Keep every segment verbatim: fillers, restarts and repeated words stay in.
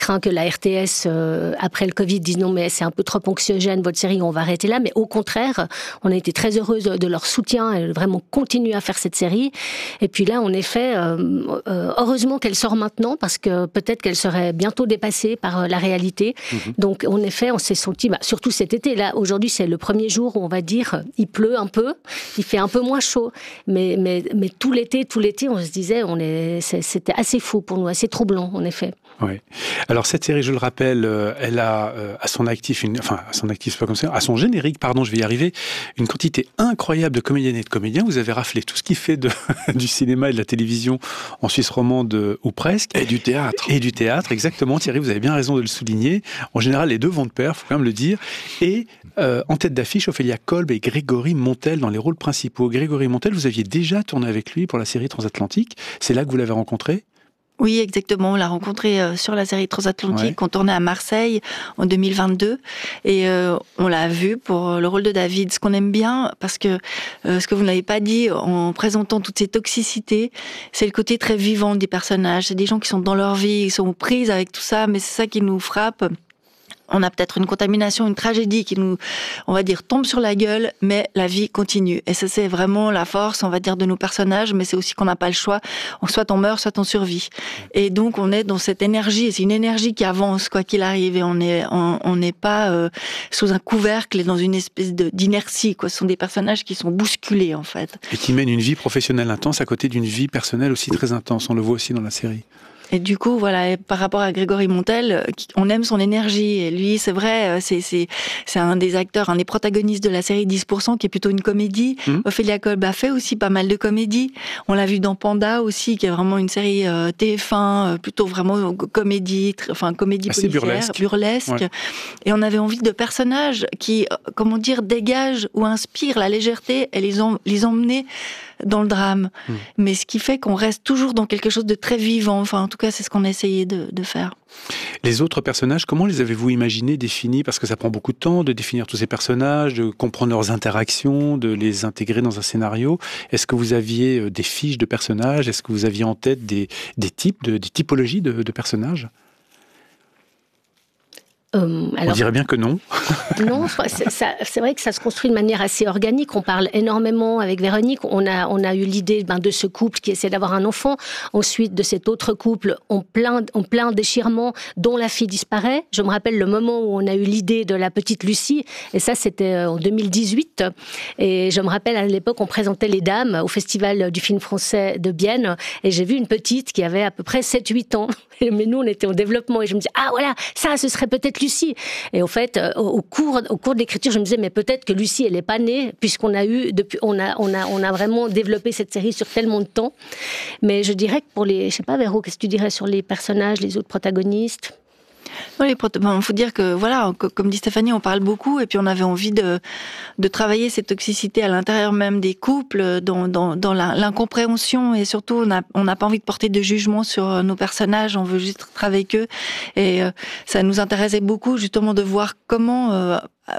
craint que la R T S, euh, après le Covid, dise non mais c'est un peu trop anxiogène votre série, on va arrêter là. Mais au contraire, on a été très heureuse de leur soutien et vraiment continuer à faire cette série. Et puis là, en effet, euh, euh, heureusement qu'elle sort maintenant parce que peut-être qu'elle serait bientôt dépassée par euh, la réalité. Mmh. Donc en effet, on s'est senti, bah, surtout cet été. Là, aujourd'hui, c'est le premier jour où on va dire, il pleut un peu, il fait un peu moins chaud. Mais mais mais tout l'été, tout l'été, on se disait, on est, c'était assez fou pour nous, assez troublant en effet. Oui. Alors cette série, je le rappelle, euh, elle a euh, à son actif, une, enfin à son actif, c'est pas comme ça, à son générique, pardon, je vais y arriver, une quantité incroyable de comédiennes et de comédiens. Vous avez raflé tout ce qui fait de, du cinéma et de la télévision en Suisse romande ou presque. Et du théâtre. Et du théâtre, exactement. Thierry, vous avez bien raison de le souligner. En général, les deux vont de pair, faut quand même le dire. Et euh, en tête d'affiche, Ophélia Kolb et Grégory Montel dans les rôles principaux. Grégory Montel, vous aviez déjà tourné avec lui pour la série Transatlantique. C'est là que vous l'avez rencontré ? Oui, exactement. On l'a rencontré euh, sur la série Transatlantique. Ouais. On tournait à Marseille en deux mille vingt-deux. Et euh, on l'a vu pour le rôle de David. Ce qu'on aime bien, parce que euh, ce que vous n'avez pas dit en présentant toutes ces toxicités, c'est le côté très vivant des personnages. C'est des gens qui sont dans leur vie, ils sont aux prises avec tout ça, mais c'est ça qui nous frappe. On a peut-être une contamination, une tragédie qui nous, on va dire, tombe sur la gueule, mais la vie continue. Et ça, c'est vraiment la force, on va dire, de nos personnages, mais c'est aussi qu'on n'a pas le choix. Soit on meurt, soit on survit. Et donc, on est dans cette énergie, c'est une énergie qui avance, quoi qu'il arrive, et on est, on n'est pas euh, sous un couvercle et dans une espèce de, d'inertie, quoi. Ce sont des personnages qui sont bousculés, en fait. Et qui mènent une vie professionnelle intense à côté d'une vie personnelle aussi très intense. On le voit aussi dans la série. Et du coup, voilà, par rapport à Grégory Montel, on aime son énergie. Et lui, c'est vrai, c'est, c'est, c'est un des acteurs, un des protagonistes de la série dix pour cent, qui est plutôt une comédie. Mmh. Ophélia Kolb a fait aussi pas mal de comédies. On l'a vu dans Panda aussi, qui est vraiment une série euh, T F un, euh, plutôt vraiment comédie, enfin comédie assez policière, burlesque. burlesque. Ouais. Et on avait envie de personnages qui, comment dire, dégagent ou inspirent la légèreté et les, em- les emmener dans le drame. Mmh. Mais ce qui fait qu'on reste toujours dans quelque chose de très vivant. Enfin, en tout cas, c'est ce qu'on a essayé de, de faire. Les autres personnages, comment les avez-vous imaginés, définis ? Parce que ça prend beaucoup de temps de définir tous ces personnages, de comprendre leurs interactions, de les intégrer dans un scénario. Est-ce que vous aviez des fiches de personnages ? Est-ce que vous aviez en tête des, des types, de, des typologies de, de personnages ? Euh, alors, on dirait bien que non. Non, c'est, ça, c'est vrai que ça se construit de manière assez organique. On parle énormément avec Véronique. On a, on a eu l'idée ben, de ce couple qui essaie d'avoir un enfant. Ensuite, de cet autre couple en plein, en plein déchirement, dont la fille disparaît. Je me rappelle le moment où on a eu l'idée de la petite Lucie. Et ça, c'était en deux mille dix-huit. Et je me rappelle, à l'époque, on présentait Les Dames au Festival du film français de Bienne. Et j'ai vu une petite qui avait à peu près sept huit ans. Mais nous, on était au développement. Et je me disais, ah voilà, ça, ce serait peut-être Lucie. Et au fait, au cours, au cours de l'écriture, je me disais, mais peut-être que Lucie, elle n'est pas née, puisqu'on a eu, depuis, on a, on a, on a vraiment développé cette série sur tellement de temps. Mais je dirais que pour les, je sais pas, Véro, qu'est-ce que tu dirais sur les personnages, les autres protagonistes ? Non, il ben, faut dire que, voilà, comme dit Stéphanie, on parle beaucoup, et puis on avait envie de, de travailler cette toxicité à l'intérieur même des couples, dans, dans, dans la, l'incompréhension, et surtout, on n'a on n'a pas envie de porter de jugement sur nos personnages, on veut juste être avec eux, et euh, ça nous intéressait beaucoup, justement, de voir comment... Euh,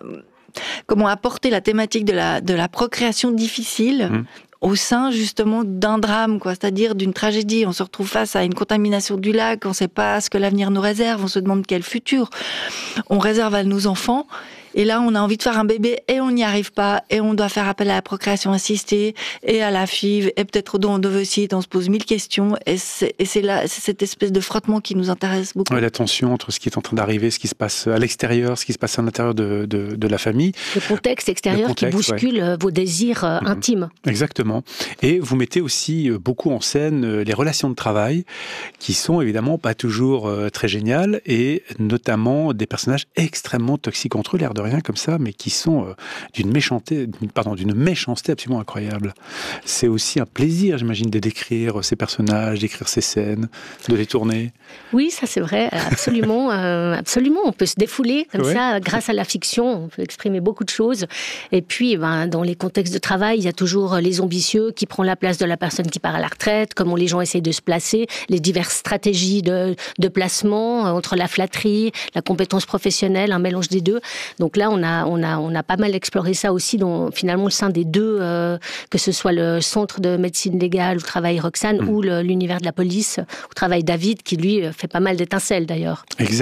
comment apporter la thématique de la, de la procréation difficile mmh. au sein, justement, d'un drame, quoi. C'est-à-dire d'une tragédie. On se retrouve face à une contamination du lac, on ne sait pas ce que l'avenir nous réserve, on se demande quel futur on réserve à nos enfants. Et là, on a envie de faire un bébé et on n'y arrive pas, et on doit faire appel à la procréation assistée et à la F I V et peut-être au don d'ovocytes. On se pose mille questions, et c'est, et c'est là, c'est cette espèce de frottement qui nous intéresse beaucoup. Ouais, la tension entre ce qui est en train d'arriver, ce qui se passe à l'extérieur, ce qui se passe à l'intérieur de, de, de la famille. Le contexte extérieur le contexte, qui bouscule ouais. vos désirs euh, mmh. intimes. Exactement. Et vous mettez aussi beaucoup en scène les relations de travail, qui sont évidemment pas toujours euh, très géniales, et notamment des personnages extrêmement toxiques entre eux, l'air de rien comme ça, mais qui sont euh, d'une méchanceté, pardon, d'une méchanceté absolument incroyable. C'est aussi un plaisir, j'imagine, de décrire ces personnages, d'écrire ces scènes, de les tourner. Oui, ça c'est vrai, absolument, euh, absolument. On peut se défouler comme ouais. ça, grâce à la fiction, on peut exprimer beaucoup de choses. Et puis, ben, dans les contextes de travail, il y a toujours les ambitieux qui prennent la place de la personne qui part à la retraite, comment les gens essayent de se placer, les diverses stratégies de, de placement entre la flatterie, la compétence professionnelle, un mélange des deux. Donc donc là, on a, on a, on a pas mal exploré ça aussi, dans, finalement, au sein des deux, euh, que ce soit le centre de médecine légale où travaille Roxane, mmh. ou le, l'univers de la police où travaille David, qui lui fait pas mal d'étincelles d'ailleurs.